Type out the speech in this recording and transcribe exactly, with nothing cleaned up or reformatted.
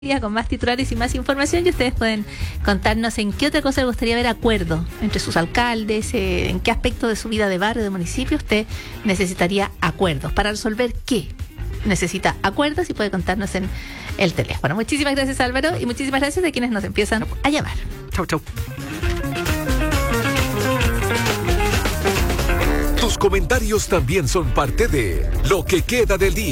con más titulares y más información, y ustedes pueden contarnos en qué otra cosa le gustaría ver acuerdo entre sus alcaldes, eh, en qué aspecto de su vida de barrio, de municipio usted necesitaría acuerdos. Para resolver qué necesita acuerdos, y puede contarnos en el teléfono. Muchísimas gracias, Álvaro, y muchísimas gracias a quienes nos empiezan a llamar. Chau, chau. Tus comentarios también son parte de Lo que queda del día.